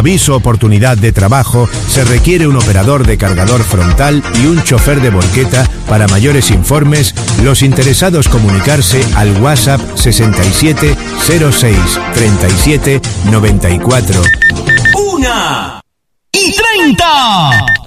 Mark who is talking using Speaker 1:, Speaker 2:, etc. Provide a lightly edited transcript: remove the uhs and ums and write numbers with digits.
Speaker 1: Aviso oportunidad de trabajo, se requiere un operador de cargador frontal y un chofer de volqueta. Para mayores informes, los interesados comunicarse al WhatsApp 67 06 37 94.
Speaker 2: 1:30.